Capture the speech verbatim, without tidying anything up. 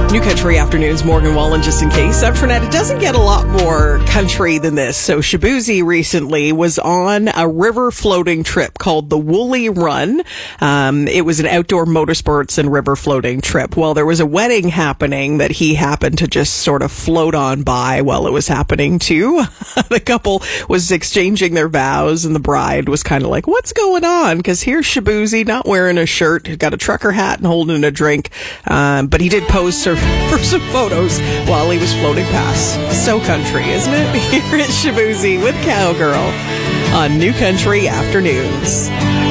New Country Afternoons, Morgan Wallen, just in case. Up for net, it doesn't get a lot more country than this. So Shaboozey recently was on a river floating trip called the Woolly Run. Um, it was an outdoor motorsports and river floating trip. Well, there was a wedding happening that he happened to just sort of float on by while it was happening too. The couple was exchanging their vows and the bride was kind of like, what's going on? Because here's Shaboozey not wearing a shirt, got a trucker hat and holding a drink. Um, but he did pose for for some photos while he was floating past. So country, isn't it? Here is Shaboozey with Cowgirl on New Country Afternoons.